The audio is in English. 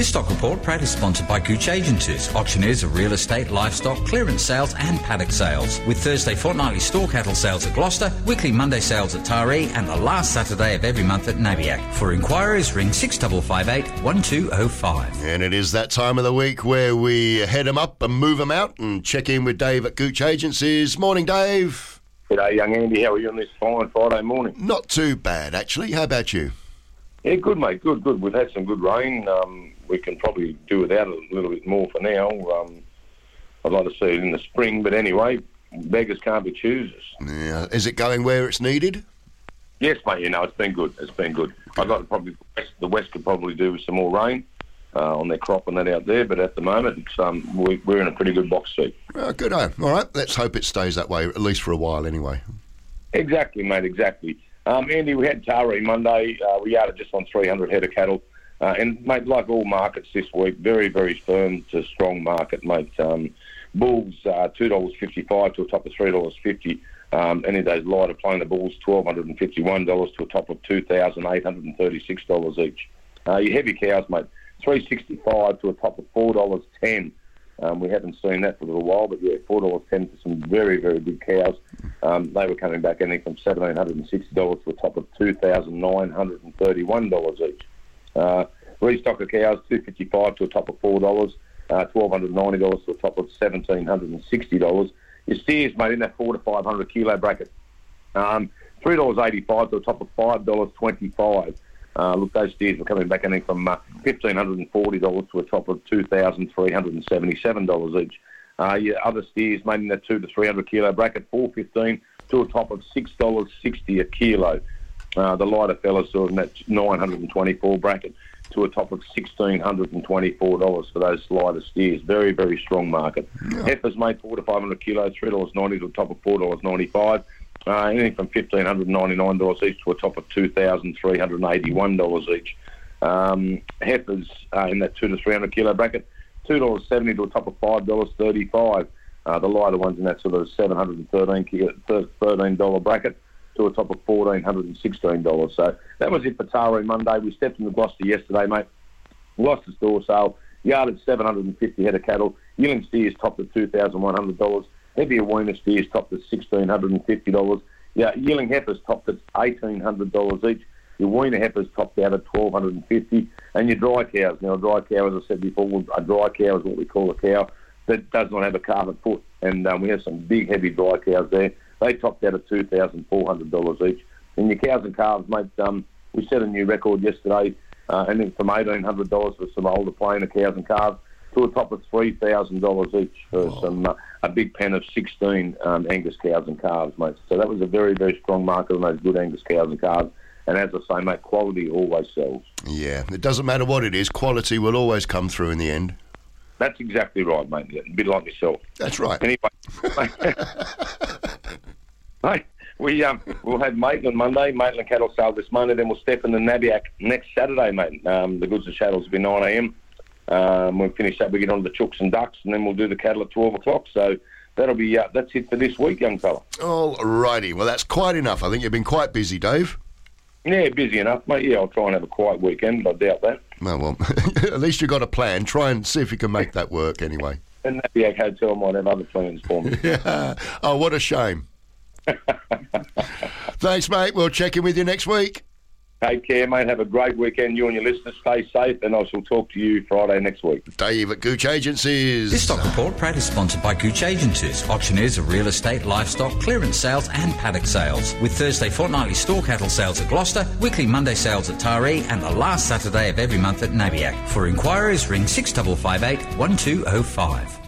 This stock report proudly sponsored by Gooch Agencies, auctioneers of real estate, livestock, clearance sales and paddock sales, with Thursday fortnightly store cattle sales at Gloucester, weekly Monday sales at Taree and the last Saturday of every month at Nabiac. For inquiries, ring 6558 1205. And it is that time of the week where we head them up and move them out and check in with Dave at Gooch Agencies. Morning, Dave. G'day, young Andy. How are you on this fine Friday morning? Not too bad, actually. How about you? Yeah, good, mate. Good. We've had some good rain. We can probably do without a little bit more for now. I'd like to see it in the spring, but anyway, beggars can't be choosers. Yeah. Is it going where it's needed? Yes, mate. It's been good. I'd like to probably the West could probably do with some more rain on their crop and that out there, but at the moment, it's, we're in a pretty good box seat. Good. All right. Let's hope it stays that way, at least for a while, anyway. Exactly, mate. Exactly. Andy, we had Taree Monday. We yarded just on 300 head of cattle. And, mate, like all markets this week, very, very firm to strong market, mate. Bulls, $2.55 to a top of $3.50. Any of those lighter plainer bulls, $1,251 to a top of $2,836 each. Your heavy cows, mate, $3.65 to a top of $4.10. We haven't seen that for a little while, but yeah, $4.10 for some very, very good cows. They were coming back anything from $1,760 to a top of $2,931 each. Restocker cows, $2.55 to a top of $4, $1,290 to a top of $1,760. Your steers, mate, in that 400 to 500 kilo bracket, $3.85 to a top of $5.25. Look, those steers were coming back anything from $1,540 to a top of $2,377 each. Your other steers, made in that 200 to 300 kilo bracket, $4.15 to a top of $6.60 a kilo. The lighter fellas are in that 924 bracket to a top of $1,624 for those lighter steers. Very, very strong market. Yeah. Heifers, mate, 400 to 500 kilos, $3.90 to a top of $4.95. Anything from $1,599 each to a top of $2,381 each. Heifers in that 200 to 300 kilo bracket, $2.70 to a top of $5.35. The lighter ones in that sort of $713 bracket to a top of $1,416. So that was it for Taree Monday. We stepped into Gloucester yesterday, mate. Gloucester store sale, yarded 750 head of cattle. Yearling steers topped at $2,100. Heavier weaner steers topped at $1,650. Yeah, yearling heifers topped at $1,800 each. Your weaner heifers topped out at $1,250. And your dry cows. Now, a dry cow, as I said before, a dry cow is what we call a cow that does not have a calved foot. And we have some big, heavy dry cows there. They topped out at $2,400 each. And your cows and calves, mate, we set a new record yesterday, and then from $1,800 for some older plainer cows and calves to a top of $3,000 each for a big pen of 16 Angus cows and calves, mate. So that was a very, very strong market on those good Angus cows and calves. And as I say, mate, quality always sells. Yeah, it doesn't matter what it is, quality will always come through in the end. That's exactly right, mate. Yeah, a bit like myself. That's right. Anyway, mate, we'll have Maitland Monday, Maitland cattle sale this Monday, then we'll step in the Nabiac next Saturday, mate. The goods and chattels will be 9 a.m. We'll finish up, we get on to the chooks and ducks, and then we'll do the cattle at 12 o'clock. So that'll be that's it for this week, young fella. All righty. Well, that's quite enough. I think you've been quite busy, Dave. Yeah, busy enough, mate. Yeah, I'll try and have a quiet weekend, but I doubt that. Well, at least you've got a plan. Try and see if you can make that work anyway. And the Nabiac Hotel might have other plans for me. Yeah. Oh, what a shame. Thanks, mate. We'll check in with you next week. Take care, mate. Have a great weekend. You and your listeners stay safe, and I shall talk to you Friday next week. Dave at Gooch Agencies. This stock report proudly sponsored by Gooch Agencies, auctioneers of real estate, livestock, clearance sales and paddock sales, with Thursday fortnightly store cattle sales at Gloucester, weekly Monday sales at Taree and the last Saturday of every month at Nabiac. For inquiries, ring 6558 1205.